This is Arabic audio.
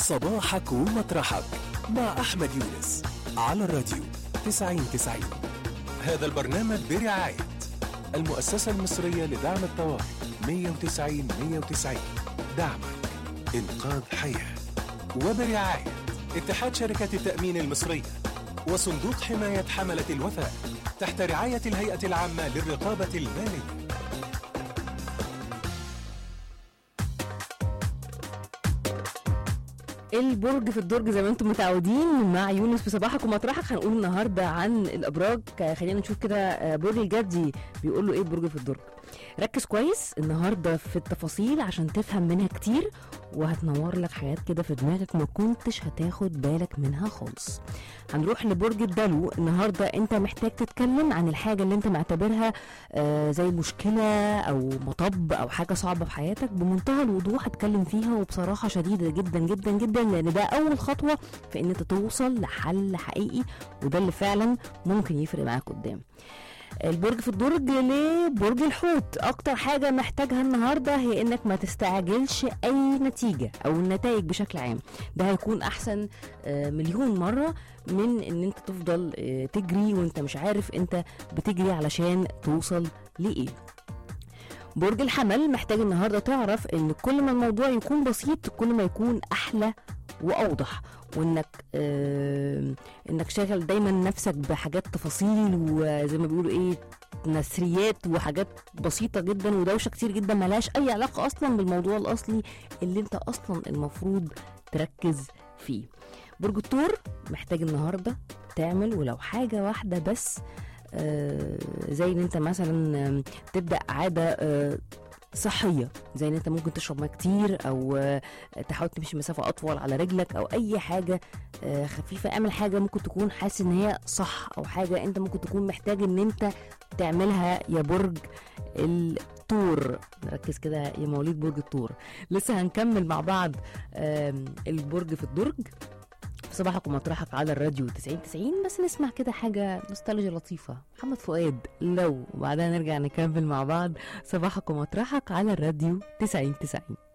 صباحك ومطرحك مع أحمد يونس على الراديو 90-90. هذا البرنامج برعاية المؤسسة المصرية لدعم الطوارئ 190-190. دعمك إنقاذ حياة. وبرعاية اتحاد شركات التأمين المصرية وصندوق حماية حملة الوفاء تحت رعاية الهيئة العامة للرقابة المالية. البرج في الدرج زي ما انتم متعودين مع يونس في صباحك ومطرحك. هنقول النهارده عن الابراج. خلينا نشوف كده برج الجدي بيقول له ايه البرج في الدرج. ركز كويس النهارده في التفاصيل عشان تفهم منها كتير، وهتنور لك حاجات كده في دماغك ما كنتش هتاخد بالك منها خالص. هنروح لبرج الدلو. النهارده انت محتاج تتكلم عن الحاجه اللي انت معتبرها زي مشكله او مطب او حاجه صعبه في حياتك، بمنتهى الوضوح اتكلم فيها وبصراحه شديده جدا جدا جدا، لان ده اول خطوه في ان انت توصل لحل حقيقي، وده اللي فعلا ممكن يفرق معاك قدام. البرج في الدرج لبرج الحوت. اكتر حاجة محتاجها النهاردة هي انك ما تستعجلش اي نتيجة او النتائج بشكل عام. ده هيكون احسن مليون مرة من ان انت تفضل تجري وانت مش عارف انت بتجري علشان توصل لايه. برج الحمل محتاج النهاردة تعرف ان كل ما الموضوع يكون بسيط كل ما يكون احلى واوضح، وانك انك شاغل دايما نفسك بحاجات تفاصيل وزي ما بيقولوا ايه نثريات وحاجات بسيطه جدا ودوشه كتير جدا ملهاش اي علاقه اصلا بالموضوع الاصلي اللي انت اصلا المفروض تركز فيه. برج الثور محتاج النهارده تعمل ولو حاجه واحده بس، زي ان انت مثلا تبدا عاده صحية، زي ان انت ممكن تشرب ماء كتير او تحاول تمشي مسافة اطول على رجلك او اي حاجة خفيفة. اعمل حاجة ممكن تكون حاسس ان هي صح او حاجة انت ممكن تكون محتاج ان انت تعملها يا برج الثور. نركز كده يا مواليد برج الثور. لسه هنكمل مع بعض البرج في الدرج في صباحك ومطرحك على الراديو 90-90. بس نسمع كده حاجة نوستالجيا لطيفة، محمد فؤاد لو، وبعدها نرجع نكمل مع بعض صباحك ومطرحك على الراديو 90-90.